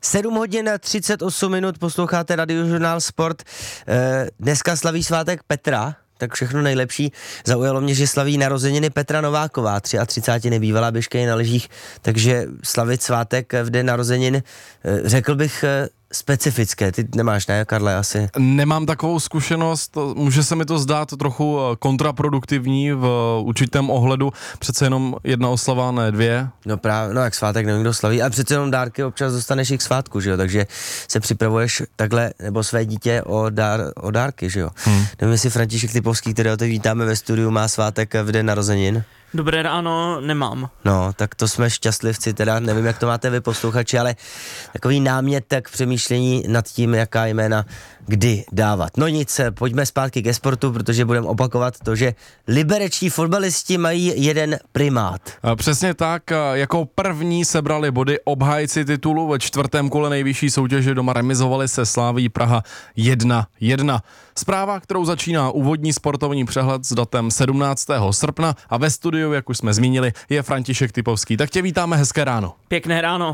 7 hodin 38 minut, posloucháte Radiožurnál Sport. Dneska slaví svátek Petra, tak všechno nejlepší. Zaujalo mě, že slaví narozeniny Petra Nováková, 33. bývalá běžkyně na lyžích, takže slavit svátek v den narozenin, řekl bych, specifické. Ty nemáš, ne, Karle, asi? Nemám takovou zkušenost, může se mi to zdát trochu kontraproduktivní v určitém ohledu, přece jenom jedna oslava, ne dvě. No právě, no jak svátek nevím, kdo slaví, ale přece jenom dárky občas dostaneš i k svátku, že jo, takže se připravuješ takhle, nebo své dítě o dárky, že jo. Nevím, jestli František Typovský, kterého teď vítáme ve studiu, má svátek v den narozenin. Dobré ráno, nemám. No, tak to jsme šťastlivci, teda nevím, jak to máte vy posluchači, ale takový námět k přemýšlení nad tím, jaká jména kdy dávat. No nic, pojďme zpátky ke sportu, protože budeme opakovat to, že liberečtí fotbalisti mají jeden primát. Přesně tak, jako první sebrali body obhájci titulu ve 4. kole nejvyšší soutěže, doma remizovali se Slavií Praha 1-1. Zpráva, kterou začíná úvodní sportovní přehled s datem 17. srpna a ve studiu, jak už jsme zmínili, je František Typovský. Tak tě vítáme, hezké ráno. Pěkné ráno.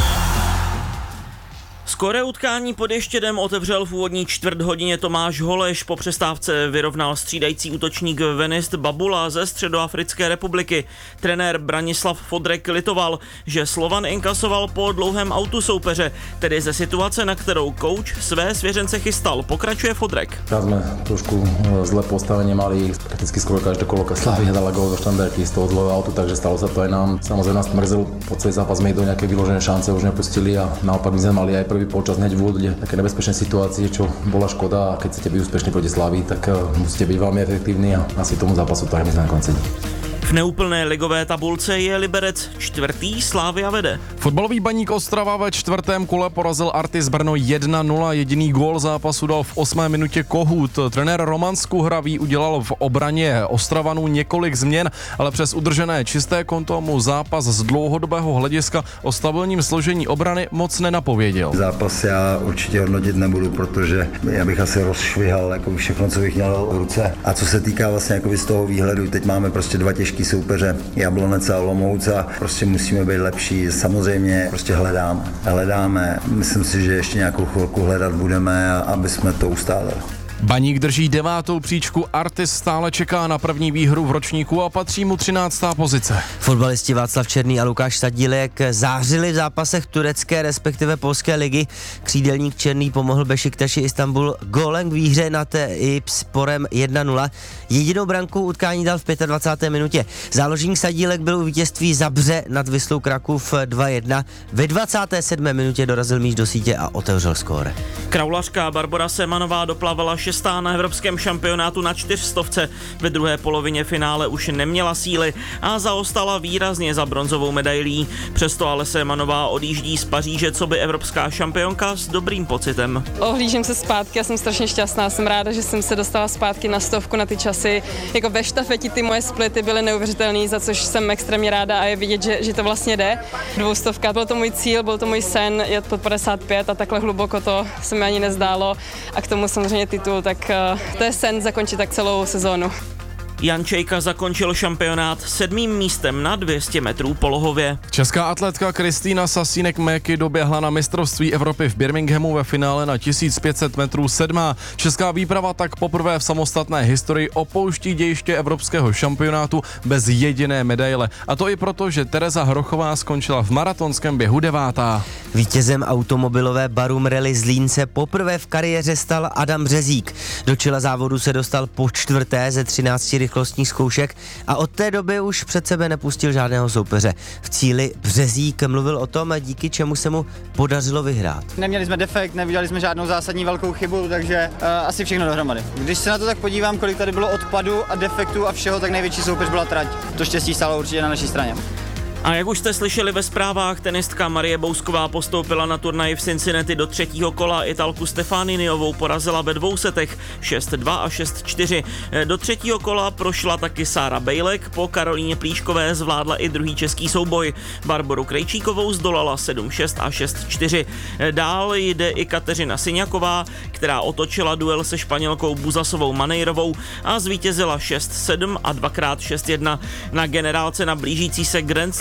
Skóre utkání pod Ještědem otevřel v úvodní čtvrthodině Tomáš Holeš, po přestávce vyrovnal střídající útočník Venist Babula ze Středoafrické republiky. Trenér Branislav Fodrek litoval, že Slovan inkasoval po dlouhém autu soupeře, tedy ze situace, na kterou kouč své svěřence chystal. Pokračuje Fodrek. Teraz sme trošku zlé postavenie mali, prakticky skoro každé kolo Slavia dala gól zo štandardky z toho zlého autu, takže stalo sa to aj nám. Samozrejme nás mrzelo, po celý zápas sme do nejaké vyložené šance už nepustili a naopak my sme mali aj prvý polčas hneď v úvode také nebezpečné situácie, čo bola škoda, a keď chcete byť úspešní proti Slavii, tak musíte byť veľmi efektívni a asi tomu zápasu to aj my sme nakoniec sedí. V neúplné ligové tabulce je Liberec čtvrtý, Slavia vede. Fotbalový Baník Ostrava ve 4. kole porazil Artis Brno 1-0, jediný gól zápasu dal v 8. minutě Kohut. Trenér Roman Skuhravý udělal v obraně Ostravanů několik změn, ale přes udržené čisté konto mu zápas z dlouhodobého hlediska o stabilním složení obrany moc nenapověděl. Zápas já určitě hodnotit nebudu, protože já bych asi rozšvihal jako všechno, co bych měl v ruce. A co se týká vlastně jako z toho výhledu, teď máme prostě dva těžké soupeře, Jablonec a Olomouc, a prostě musíme být lepší. Samozřejmě prostě hledáme. Myslím si, že ještě nějakou chvilku hledat budeme, aby jsme to ustáli. Baník drží 9. příčku, Artis stále čeká na první výhru v ročníku a patří mu 13. pozice. Fotbalisti Václav Černý a Lukáš Sadílek zářili v zápasech turecké, respektive polské ligy. Křídelník Černý pomohl Bešiktaši Istanbul gólem k výhře nad Sporem 1-0. Jedinou branku utkání dal v 25. minutě. Záložník Sadílek byl u vítězství Zabře nad Vislou Krakův 2-1. Ve 27. minutě dorazil míč do sítě a otevřel skóre. Kraulařka Barbora Semanová doplavila 6. na evropském šampionátu na 400. Ve druhé polovině finále už neměla síly a zaostala výrazně za bronzovou medailí. Přesto ale Semanová odjíždí z Paříže coby evropská šampionka s dobrým pocitem. Ohlížím se zpátky, já jsem strašně šťastná, jsem ráda, že jsem se dostala zpátky na 100 na ty časy. Jako ve štafeti ty moje splity byly neuvěřitelné, za což jsem extrémně ráda a je vidět, že to vlastně jde. 200, byl to můj cíl, byl to můj sen jet pod 55 a takhle hluboko to se mi ani nezdálo a k tomu samozřejmě titul, tak to je sen zakončit tak celou sezónu. Jan Čejka zakončil šampionát 7. místem na 200 metrů polohově. Česká atletka Kristýna Sasínek-Méky doběhla na mistrovství Evropy v Birminghamu ve finále na 1500 metrů 7. Česká výprava tak poprvé v samostatné historii opouští dějiště evropského šampionátu bez jediné medaile. A to i proto, že Tereza Hrochová skončila v maratonském běhu 9. Vítězem automobilové Barum Rally Zlín se poprvé v kariéře stal Adam Březík. Do čela závodu se dostal po 4. ze 13 rychlostních zkoušek a od té doby už před sebe nepustil žádného soupeře. V cíli Březík mluvil o tom, díky čemu se mu podařilo vyhrát. Neměli jsme defekt, neviděli jsme žádnou zásadní velkou chybu, takže asi všechno dohromady. Když se na to tak podívám, kolik tady bylo odpadu a defektů a všeho, tak největší soupeř byla trať. To štěstí stálo určitě na naší straně. A jak už jste slyšeli ve zprávách, tenistka Marie Bousková postoupila na turnaj v Cincinnati do 3. kola. Italku Stefaniniovou porazila ve 2 setech 6-2 a 6-4. Do 3. kola prošla taky Sára Bejlek, po Karolíně Plíškové zvládla i druhý český souboj. Barboru Krejčíkovou zdolala 7-6 a 6-4. Dál jde i Kateřina Syňaková, která otočila duel se Španělkou Buzasovou Manejrovou a zvítězila 6-7 a 2x6-1. Na generálce na blížící se Grand Slam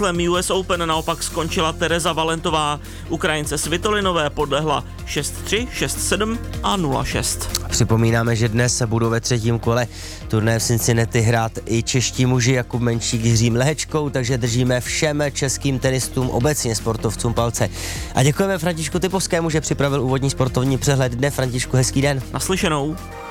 titulem US Open naopak skončila Tereza Valentová. Ukrajince Svitolinové podlehla 6-3, 6-7 a 0-6. Připomínáme, že dnes se budou ve třetím kole turnaje v Cincinnati hrát i čeští muži Jakub Menšík, Jiří Mlehečkou, takže držíme všem českým tenistům, obecně sportovcům palce. A děkujeme Františku Typovskému, že připravil úvodní sportovní přehled dne. Františku, hezký den. Naslyšenou.